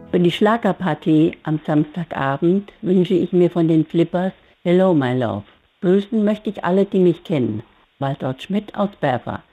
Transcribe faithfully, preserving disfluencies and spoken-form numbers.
Für die Schlagerparty am Samstagabend wünsche ich mir von den Flippers Hello My Love. Grüßen möchte ich alle, die mich kennen. Waltraud Schmidt aus Berfa.